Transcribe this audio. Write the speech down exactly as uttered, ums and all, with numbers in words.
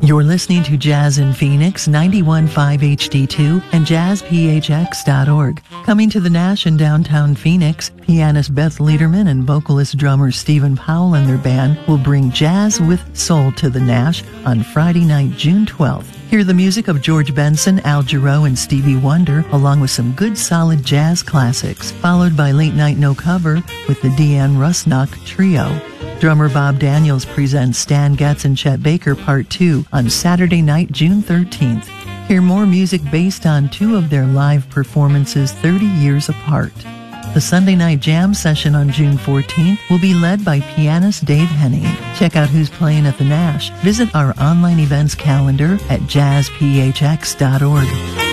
You're listening to Jazz in Phoenix, ninety-one point five H D two and jazz p h x dot org. Coming to the Nash in downtown Phoenix, pianist Beth Lederman and vocalist drummer Stephen Powell and their band will bring Jazz with Soul to the Nash on Friday night, June twelfth. Hear the music of George Benson, Al Jarreau, and Stevie Wonder, along with some good solid jazz classics, followed by Late Night No Cover with the Deanne Rusnock Trio. Drummer Bob Daniels presents Stan Getz and Chet Baker Part two on Saturday night, June thirteenth. Hear more music based on two of their live performances thirty years apart. The Sunday night jam session on June fourteenth will be led by pianist Dave Henning. Check out who's playing at the Nash. Visit our online events calendar at jazz p h x dot org.